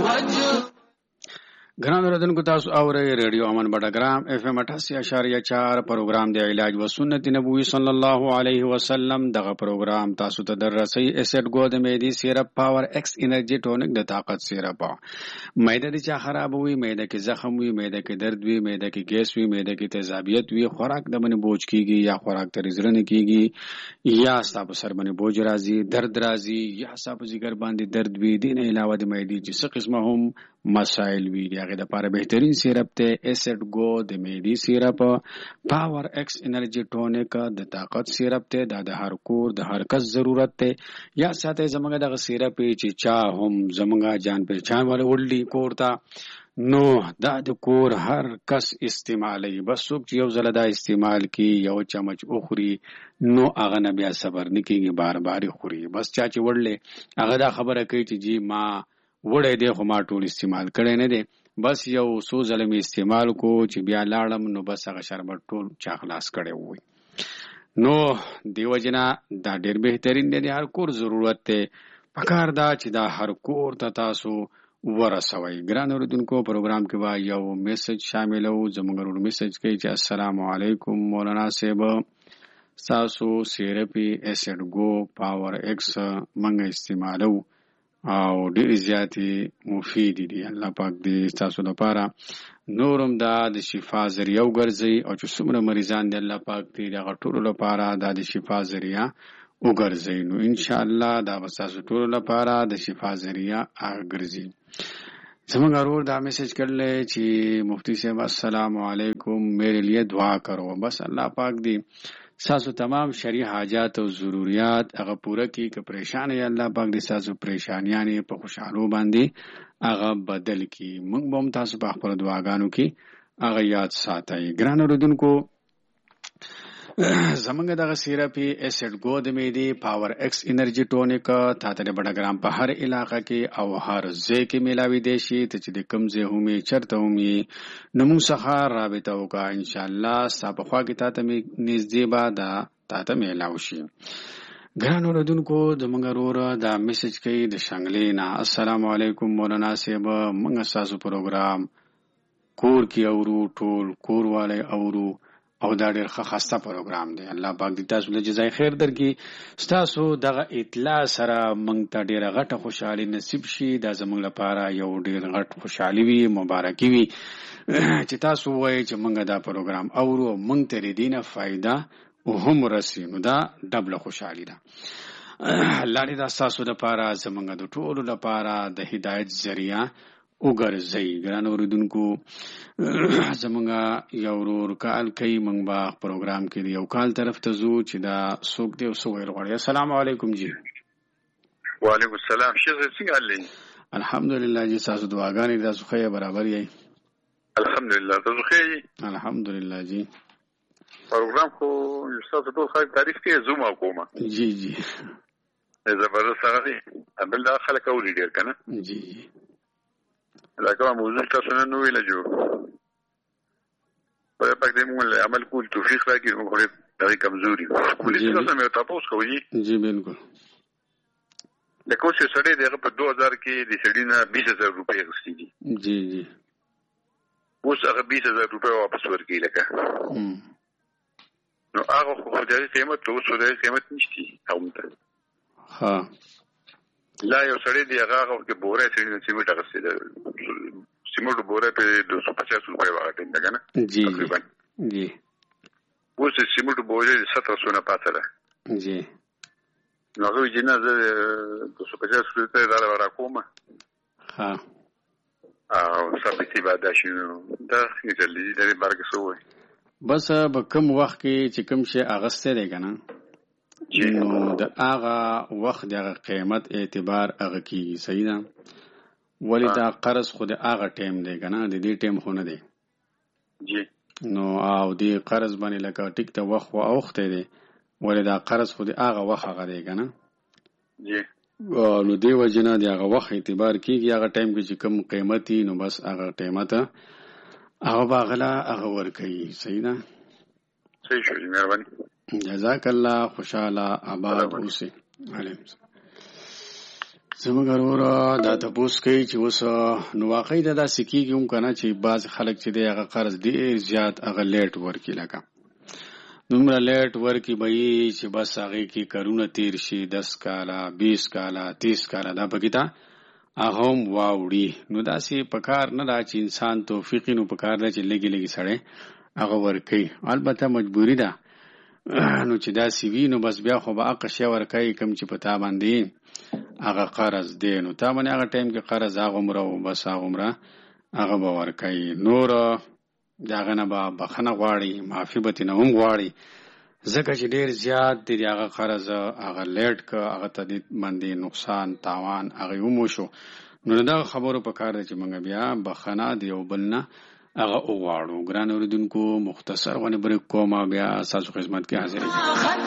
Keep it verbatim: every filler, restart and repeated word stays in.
ګران اوریدونکو تاسو اورئ ریډیو امن بټګرام اف ام اٹھاسی اشاریه چار پروګرام دی علاج و سنت نبوي صلی الله علیه وسلم. دغه پروګرام تاسو ته در رسي اسید ګو د معدې سیرپ پاور ایکس انرژي ټونک د طاقت سیرپ. معده دي چې خراب وي، معده کې زخم وي، معده کې درد وي، معده کې ګیس وي، معده کې تیزابیت وي، خوراک د باندې بوج کیږي یا خوراک تر زړه کیږي یا ستاسو سر باندې بوج راځي، درد راځي یا ستاسو جګر باندې درد وي. دین علاوه د معدې چې څه قسمه هم مسائل وي هغه د لپاره بهترین سیرپ ته اسید گو د میډي سیرپ پاور ایکس انرژي ټونک د طاقت سیرپ ته د هر کور د هر کس ضرورت ته. یا ساته زمونږ د سیرپ چې چا هم زمونږ جان پہچان والے وړي کور ته نو دا د کور هر کس استعمالي. بس څوک چې یو ځل دا استعمال کی یو چمچ اخري نو هغه نه بیا صبر نکېږي، بار بار خوري. بس چا چې وړلې هغه دا خبره کوي چې جی ما وړې دی خو ما ټول استعمال کړی نه دی، بس یو څو ځله مې استعمال کو چې بیا لاړم نو بس هغه شربت ټول چا خلاص کړی وي. نو دیو جنا دا ډېر بهترین دی، هر کور ضرورت ته پکار دا چې دا هر کور ته تاسو ورسوي. ګران اوریدونکو پروګرام کې با یو میسج شامل وو. زموږ ورو میسج کوي چې السلام علیکم مولانا صاحب، تاسو سیرپی ایسید گو پاور ایکس منګه استعمالو او ډېر زیاتې مفید دي. الله پاک دې تاسو لپاره نورم دا د شفا ذریعہ وګرځي او چې څومره مریضان دي الله پاک دې دغه ټولو لپاره دا د شفا ذریعہ وګرځي. نو ان شاء الله دا به تاسو ټولو لپاره د شفا ذریعہ وګرځي. زموږ ورور دا میسج کړل چې مفتی صاحب السلام علیکم، میرے لیے دعا کرو. بس الله پاک دې ساسو تمام شرعي حاجات او ضرورت هغه پوره کی که پریشان یا الله پاک دې ساسو پریشانیاں په خوشحالو باندې هغه بدل کی. موږ به تاسو په خپل دعاګانو کې هغه یاد ساتئ. ګران اوریدونکو زمونږ دغه سیرپی ایسید گو د معدې پاور ایکس انرژي ټونک تاته د بډګرام په هر علاقه کې او هر ځای کې میلاوي دی شي. ته چې د کوم ځای هم چرته هم نو موږ څخه رابطه وکړه، ان شاء الله ستا په خوا کې تاته نږدې به دا تاته میلاو شي. ګران اوریدونکو زموږ ورور دا میسج کوي د شنګلې نه، السلام علیکم مولانا صاحب، موږ ستاسو پروګرام کور کې اورو، ټول کور والی اورو او دا ډېر ښه خسته پروګرام دی. الله پاک دې تاسو له جزای خیر درکړي. ستاسو دغه اطلاع سره موږ ته ډېره غټه خوشحالي نصیب شي. دا زموږ لپاره یو ډېر غټ خوشحالي وي، مبارکي وي چې تاسو وایئ چې موږ دا پروګرام اورو او موږ ته دې نه فایده هم رسي. نو دا ډبله خوشحالي ده. الله دې دا ستاسو لپاره زموږ د ټولو لپاره د هدایت ذریعہ وګرځي. ګران اوریدونکو زمونږ یو ورور کال کوي، موږ به پروګرام کې یو کال طرف ته ځو چې دا څوک دی او څه ویل غواړي. السلام علیکم جی. وعلیکم السلام. شیخ څنګه حال دی؟ الحمدلله جی، تاسو دعاګانې تاسو ښه برابر یې؟ الحمدلله تاسو ښه یې؟ الحمدلله جی. پروګرام خو تاسو ټول خلک تعریف کوي، زوم او کومه جی جی زبردست هغه دی. بل دا خلک اوري ډېر که نه؟ جی جی دا کومه موضوع تاسو نن وویله جو خدای پاک دې موږ عمل کول توفیق راکړي. موږ خو دغې کمزوري یو. پولیس تاسو مې تپوس کوو جي. جی بالکل. لکه اوس یو سړی دی هغه په دو هزار کې د سړي نه بیس هزار روپۍ اخیستي دي. جی جی اوس هغه بیس هزار روپۍ واپس ورکوي لکه نو هغه خو خدایي قیمت اوس خدایي قیمت نشته هغوم ته. ها لا یو سړی دی هغه هغه کې بوره سړي نه سیمټ اخیستی ده، سیمټ بوره په دو سو پچاس روپۍ واغټین ده که نه؟ جی جی. اوس د سیمټ بوره ستره سو نه پاته ده. جی نو هغه وایي چې نه زه دو سو پچاس روپۍ دا به راکومه ها او ثابتې به ادا شي. نو دا څنګه چل دي؟ د دې باره کې څه ووایي؟ بس به کوم وخت کې چې کوم شی اغستی دی که نه نو د هغه وخت د هغه قیمت اعتبار هغه کېږي. صحیح ده؟ ولې دا قرض خو د هغه ټایم دی که نه، د دې ټایم خو نه دی. جی نو او دې قرض باندې لکه ټیک ته وخت خو اوښتی دی، ولې دا قرض خو د هغه وخت هغه دی که نه. جی نو دې وجې نه د هغه وخت اعتبار کېږي. هغه ټایم کې چې کوم قیمت وي نو بس هغه قیمت هغه به هغه هغه ورکوي. صحیح ده؟ صحیح شو جی، مهرباني. جزاک الله، خوشحاله آباد اوسئ. علیکم زموږ وروره دا تاسو کوي چې اوس نو واقعي دا سکیږي هم کنه چې بعض خلک چې دی هغه قرض ډیر زیات هغه لیټ ورکی لکه نومره لیټ ورکی به چې بس هغه کې کارونه تیر شي دس کاله بیس کاله تیس کاله دا بګیتا هغه هم واوړي نو داسې پکار نه دا چې انسان توفیق نو پکار دی چې لګي لګي سړی هغه ورکی البته مجبوری ده نو چې دا سی وی نو بس بیا خو به اقا شی ورکای کم چې پتا باندې هغه قرض دی نو تا باندې هغه ټایم کې قرض هغه عمره او بس هغه عمره هغه به ورکای نور داغه نه به بخنه غواړي معافي به نه هم غواړي ځکه چې ډیر زیات دی هغه قرض هغه لیټ ک هغه ته باندې نقصان تاوان هغه ومو شو نو دا خبرو په کار دی چې موږ بیا بخنه دی او بلنه هغه وغواړو ګران اوریدونکو مختصر غونې بریک کومه بیا تاسو خدمت کې حاضر یم